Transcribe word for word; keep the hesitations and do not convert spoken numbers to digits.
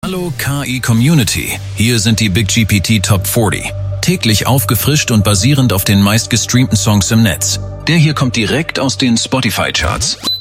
Hallo K I-Community, hier sind die Big G P T Top vierzig. Täglich aufgefrischt und basierend auf den meistgestreamten Songs im Netz. Der hier kommt direkt aus den Spotify-Charts.